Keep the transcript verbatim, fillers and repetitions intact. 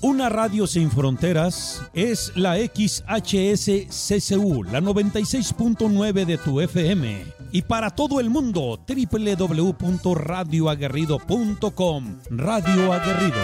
Una radio sin fronteras es la X H S C C U, la noventa y seis punto nueve de tu F M. Y para todo el mundo, doble u doble u doble u punto radio aguerrido punto com. Radio Aguerrido.